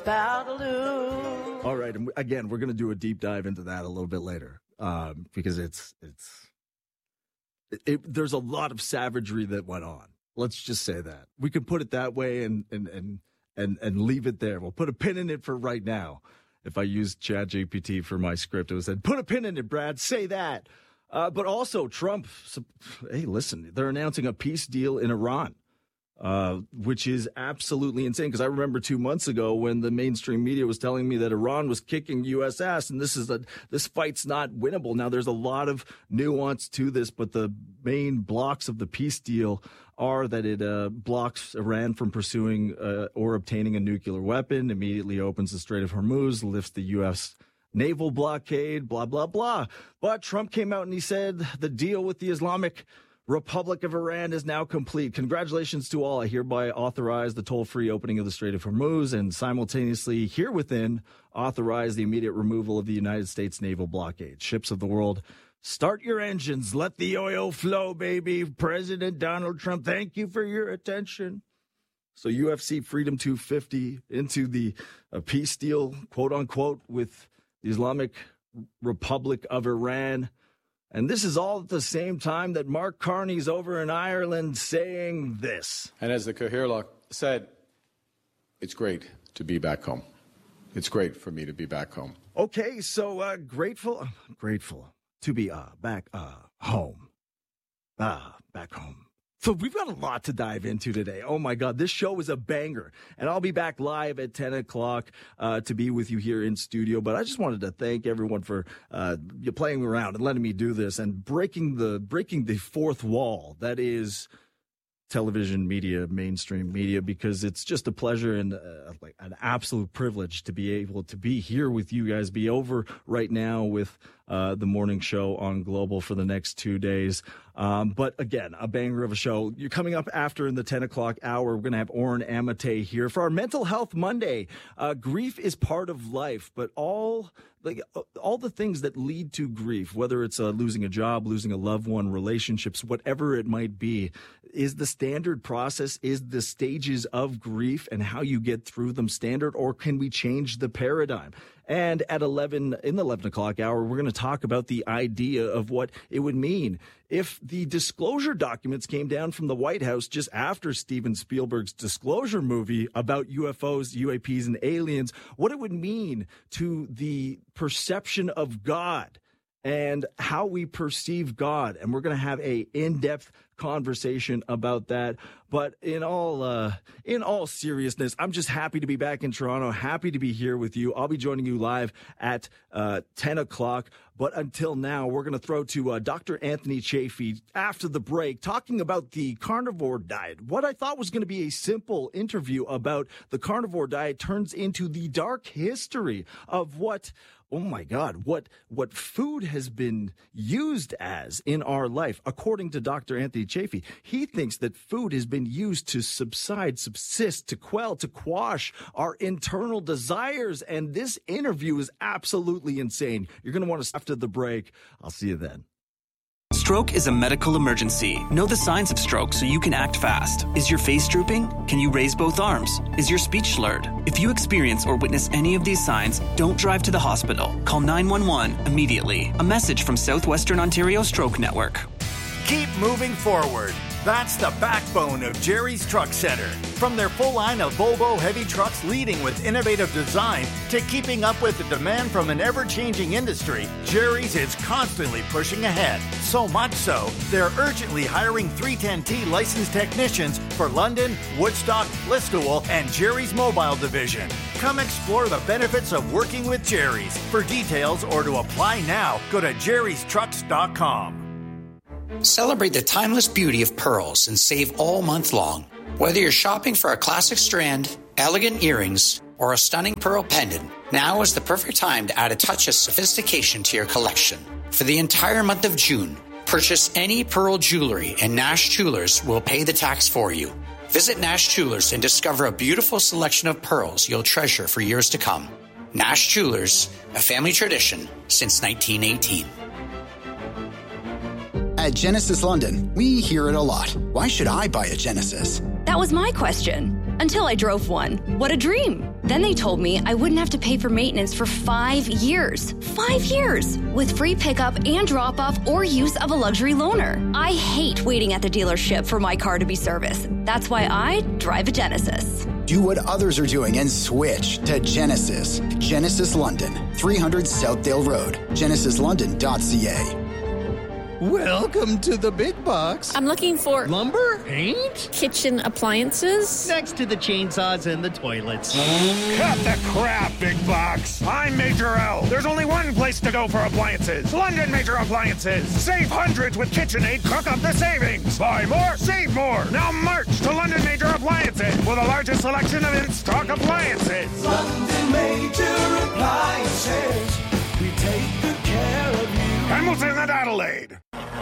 Spoutaloo. All right, and again, we're going to do a deep dive into that a little bit later because there's a lot of savagery that went on. Let's just say that. We could put it that way and leave it there. We'll put a pin in it for right now. If I used ChatGPT for my script, it would say, put a pin in it, Brad, say that. But also Trump, hey, listen, they're announcing a peace deal in Iran, which is absolutely insane. Because I remember 2 months ago when the mainstream media was telling me that Iran was kicking U.S. ass, and this fight's not winnable. Now, there's a lot of nuance to this, but the main blocks of the peace deal are that it blocks Iran from pursuing or obtaining a nuclear weapon, immediately opens the Strait of Hormuz, lifts the U.S. naval blockade, blah, blah, blah. But Trump came out and he said the deal with the Islamic Republic of Iran is now complete. Congratulations to all. I hereby authorize the toll-free opening of the Strait of Hormuz and simultaneously herewithin authorize the immediate removal of the United States naval blockade. Ships of the world, start your engines. Let the oil flow, baby. President Donald Trump, thank you for your attention. So UFC Freedom 250 into the peace deal, quote unquote, with the Islamic Republic of Iran. And this is all at the same time that Mark Carney's over in Ireland saying this. And as the Cathaoirleach said, it's great to be back home. It's great for me to be back home. Okay, so grateful to be back home. Back home. So we've got a lot to dive into today. Oh, my God, this show is a banger. And I'll be back live at 10 o'clock to be with you here in studio. But I just wanted to thank everyone for playing around and letting me do this and breaking the fourth wall. That is television media, mainstream media, because it's just a pleasure and an absolute privilege to be able to be here with you guys, be over right now with the morning show on Global for the next 2 days. But again, a banger of a show. You're coming up after in the 10 o'clock hour. We're going to have Oren Amate here for our Mental Health Monday. Grief is part of life, but all the things that lead to grief, whether it's losing a job, losing a loved one, relationships, whatever it might be, is the standard process, is the stages of grief and how you get through them standard, or can we change the paradigm? And at in the 11 o'clock hour, we're going to talk about the idea of what it would mean if the disclosure documents came down from the White House just after Steven Spielberg's Disclosure movie about UFOs, UAPs, and aliens, what it would mean to the perception of God and how we perceive God. And we're going to have a in-depth conversation about that. But in all seriousness, I'm just happy to be back in Toronto, happy to be here with you. I'll be joining you live at 10 o'clock. But until now, we're going to throw to Dr. Anthony Chaffee after the break, talking about the carnivore diet. What I thought was going to be a simple interview about the carnivore diet turns into the dark history of what food has been used as in our life. According to Dr. Anthony Chaffee, he thinks that food has been used to subsist, to quell, to quash our internal desires. And this interview is absolutely insane. You're going to want to after the break. I'll see you then. Stroke is a medical emergency. Know the signs of stroke so you can act fast. Is your face drooping? Can you raise both arms? Is your speech slurred? If you experience or witness any of these signs, don't drive to the hospital. Call 911 immediately. A message from Southwestern Ontario Stroke Network. Keep moving forward. That's the backbone of Jerry's Truck Center. From their full line of Volvo heavy trucks leading with innovative design to keeping up with the demand from an ever-changing industry, Jerry's is constantly pushing ahead. So much so, they're urgently hiring 310T licensed technicians for London, Woodstock, Listowel, and Jerry's Mobile Division. Come explore the benefits of working with Jerry's. For details or to apply now, go to jerrystrucks.com. Celebrate the timeless beauty of pearls and save all month long. Whether you're shopping for a classic strand, elegant earrings, or a stunning pearl pendant, now is the perfect time to add a touch of sophistication to your collection. For the entire month of June, purchase any pearl jewelry and Nash Jewelers will pay the tax for you. Visit Nash Jewelers and discover a beautiful selection of pearls you'll treasure for years to come. Nash Jewelers, a family tradition since 1918. At Genesis London, we hear it a lot. Why should I buy a Genesis? That was my question. Until I drove one. What a dream. Then they told me I wouldn't have to pay for maintenance for 5 years. 5 years! With free pickup and drop-off or use of a luxury loaner. I hate waiting at the dealership for my car to be serviced. That's why I drive a Genesis. Do what others are doing and switch to Genesis. Genesis London, 300 Southdale Road. GenesisLondon.ca. Welcome to the big box. I'm looking for lumber, paint, kitchen appliances. Next to the chainsaws and the toilets. Cut the crap, big box. I'm Major L. There's only one place to go for appliances. London Major Appliances. Save hundreds with KitchenAid. Cook up the savings. Buy more, save more. Now march to London Major Appliances for the largest selection of in-stock appliances. London Major Appliances. We take good care of you. Hamilton and Adelaide.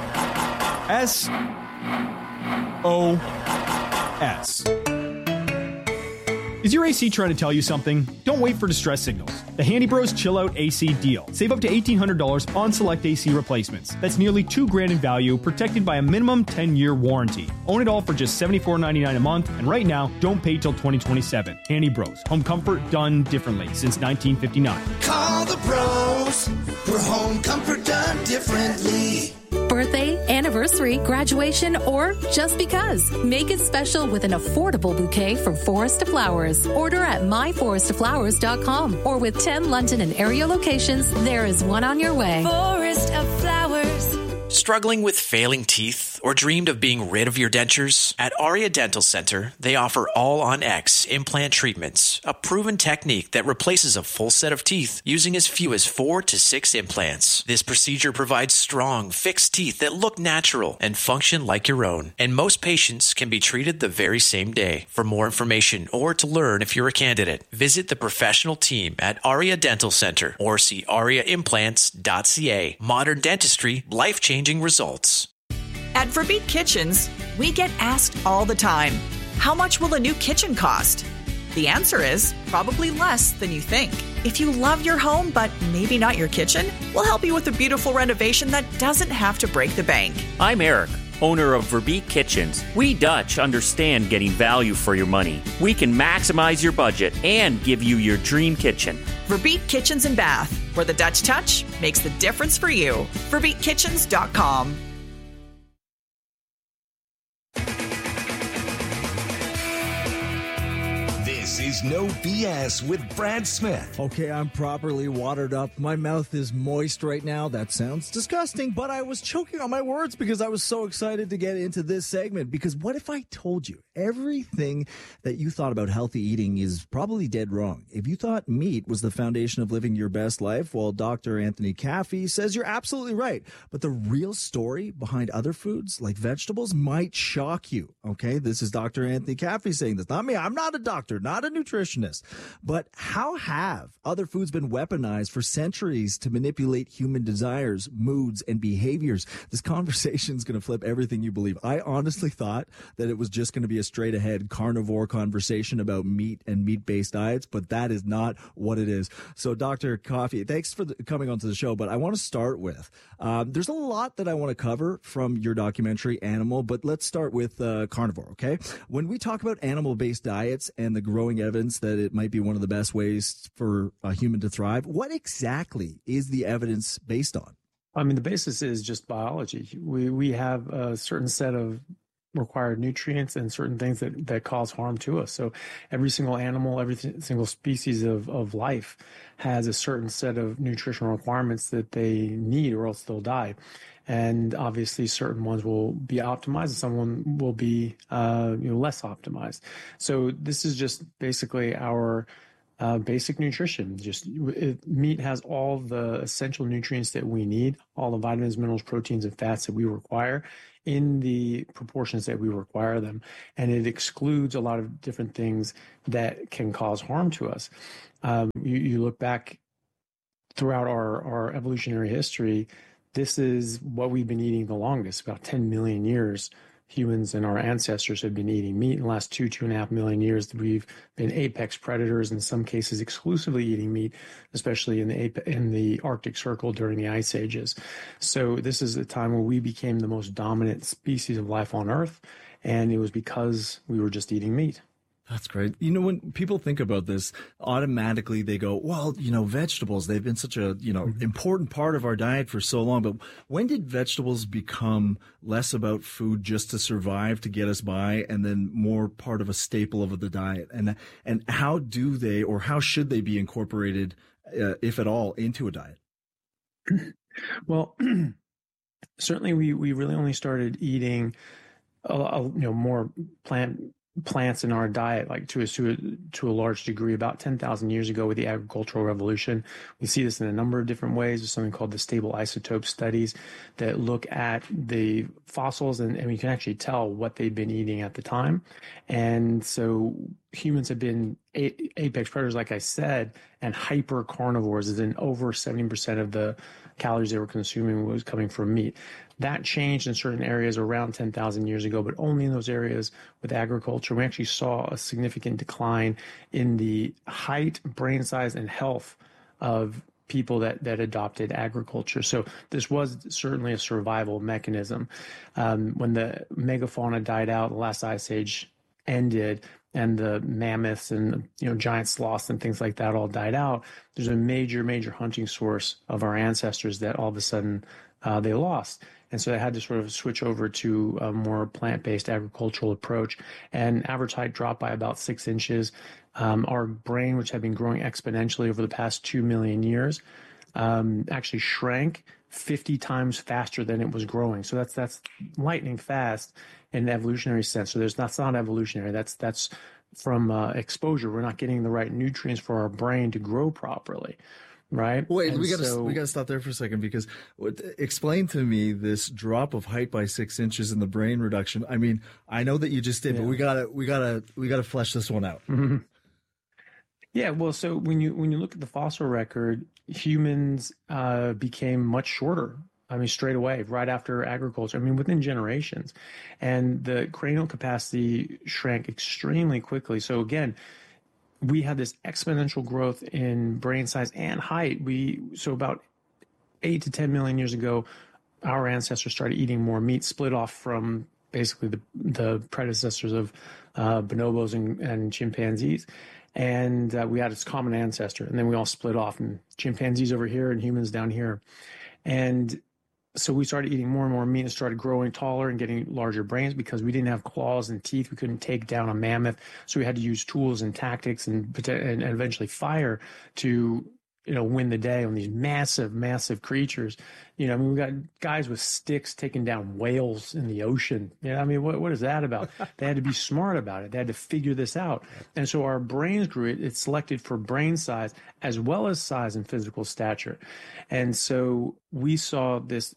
SOS. Is your AC trying to tell you something? Don't wait for distress signals. The Handy Bros Chill Out AC deal. Save up to $1,800 on select AC replacements. That's nearly $2,000 in value, protected by a minimum 10-year warranty. Own it all for just $74.99 a month, and right now, don't pay till 2027. Handy Bros. Home comfort done differently since 1959. Call the pros for home comfort done differently. Birthday, anniversary, graduation, or just because. Make it special with an affordable bouquet from Forest of Flowers. Order at myforestoflowers.com or with 10 London and area locations, there is one on your way. Forest of Flowers. Struggling with failing teeth or dreamed of being rid of your dentures? At Aria Dental Center, they offer All-on-X implant treatments, a proven technique that replaces a full set of teeth using as few as 4 to 6 implants. This procedure provides strong, fixed teeth that look natural and function like your own. And most patients can be treated the very same day. For more information or to learn if you're a candidate, visit the professional team at Aria Dental Center or see ariaimplants.ca. Modern dentistry, life-changing results. At Verbeek Kitchens, we get asked all the time, how much will a new kitchen cost? The answer is probably less than you think. If you love your home, but maybe not your kitchen, we'll help you with a beautiful renovation that doesn't have to break the bank. I'm Eric, owner of Verbeek Kitchens. We Dutch understand getting value for your money. We can maximize your budget and give you your dream kitchen. Verbeek Kitchens and Bath, where the Dutch touch makes the difference for you. VerbeekKitchens.com. This is No BS with Brad Smith. Okay, I'm properly watered up. My mouth is moist right now. That sounds disgusting, but I was choking on my words because I was so excited to get into this segment. Because what if I told you everything that you thought about healthy eating is probably dead wrong? If you thought meat was the foundation of living your best life, well, Dr. Anthony Caffey says you're absolutely right. But the real story behind other foods, like vegetables, might shock you. Okay, this is Dr. Anthony Caffey saying this, not me. I'm not a doctor, not a nutritionist. But how have other foods been weaponized for centuries to manipulate human desires, moods, and behaviors? This conversation is going to flip everything you believe. I honestly thought that it was just going to be a straight ahead carnivore conversation about meat and meat-based diets, but that is not what it is. So Dr. Caffey, thanks for coming onto the show, but I want to start with, there's a lot that I want to cover from your documentary Animal, but let's start with carnivore, okay? When we talk about animal-based diets and the growing evidence that it might be one of the best ways for a human to thrive, what exactly is the evidence based on? I mean, the basis is just biology. We have a certain set of required nutrients and certain things that cause harm to us. So every single animal, every single species of life has a certain set of nutritional requirements that they need or else they'll die. And obviously certain ones will be optimized and some will be less optimized. So this is just basically our basic nutrition. Meat has all the essential nutrients that we need, all the vitamins, minerals, proteins, and fats that we require in the proportions that we require them. And it excludes a lot of different things that can cause harm to us. You look back throughout our evolutionary history, this is what we've been eating the longest, about 10 million years. Humans and our ancestors have been eating meat. In the last 2.5 million years, we've been apex predators, in some cases exclusively eating meat, especially in the Arctic Circle during the ice ages. So this is a time where we became the most dominant species of life on Earth, and it was because we were just eating meat. That's great. You know, when people think about this, automatically they go, well, you know, vegetables, they've been such a, you know, important part of our diet for so long. But when did vegetables become less about food just to survive, to get us by, and then more part of a staple of the diet? And how do they, or how should they be incorporated, if at all, into a diet? Well, certainly we really only started eating, more plants in our diet, like to a large degree, about 10,000 years ago with the agricultural revolution. We see this in a number of different ways. There's something called the stable isotope studies that look at the fossils, and we can actually tell what they've been eating at the time. And so humans have been apex predators, like I said, and hyper carnivores, as in over 70% of the calories they were consuming was coming from meat. That changed in certain areas around 10,000 years ago, but only in those areas with agriculture. We actually saw a significant decline in the height, brain size, and health of people that adopted agriculture. So this was certainly a survival mechanism. When the megafauna died out, the last ice age ended, and the mammoths and giant sloths and things like that all died out, there's a major hunting source of our ancestors that all of a sudden they lost. And so they had to sort of switch over to a more plant-based agricultural approach. And average height dropped by about 6 inches. Our brain, which had been growing exponentially over the past 2 million years, actually shrank 50 times faster than it was growing. So that's lightning fast in an evolutionary sense. So that's not evolutionary. That's from exposure. We're not getting the right nutrients for our brain to grow properly. Right. Wait, we got to stop there for a second, because explain to me this drop of height by 6 inches in the brain reduction. I mean, I know that you just did, but we gotta flesh this one out. Mm-hmm. Yeah. Well, so when you look at the fossil record, humans became much shorter. I mean, straight away, right after agriculture. I mean, within generations, and the cranial capacity shrank extremely quickly. So again, we had this exponential growth in brain size and height. So about 8 to 10 million years ago, our ancestors started eating more meat, split off from basically the predecessors of bonobos and chimpanzees. And we had this common ancestor, and then we all split off, and chimpanzees over here and humans down here. And so we started eating more and more meat and started growing taller and getting larger brains because we didn't have claws and teeth. We couldn't take down a mammoth. So we had to use tools and tactics and eventually fire to, win the day on these massive creatures. I mean, we got guys with sticks taking down whales in the ocean. I mean, what is that about? They had to be smart about it. They had to figure this out. And so our brains grew. It selected for brain size as well as size and physical stature. And so we saw this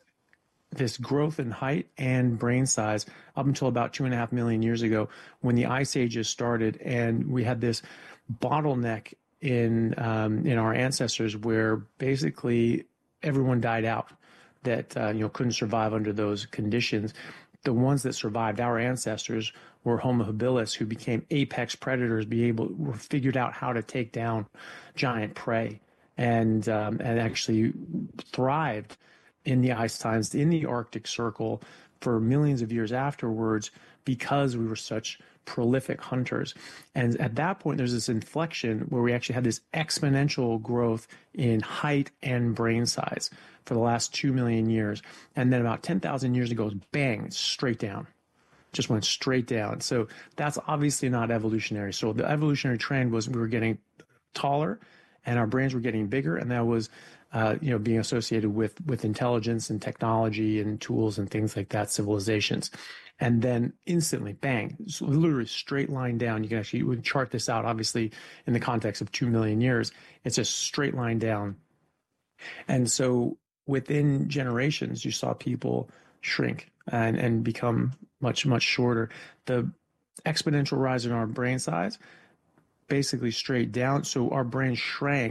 growth in height and brain size up until about 2.5 million years ago, when the ice ages started, and we had this bottleneck in our ancestors where basically everyone died out that couldn't survive under those conditions. The ones that survived, our ancestors, were Homo habilis, who became apex predators, were figured out how to take down giant prey, and actually thrived in the ice times, in the Arctic Circle, for millions of years afterwards, because we were such prolific hunters. And at that point, there's this inflection where we actually had this exponential growth in height and brain size for the last 2 million years. And then about 10,000 years ago, bang, straight down. Just went straight down. So that's obviously not evolutionary. So the evolutionary trend was we were getting taller and our brains were getting bigger, and that was being associated with intelligence and technology and tools and things like that, civilizations. And then instantly, bang, so literally straight line down. You would chart this out, obviously, in the context of 2 million years. It's a straight line down. And so within generations, you saw people shrink and become much, much shorter. The exponential rise in our brain size, basically straight down. So our brain shrank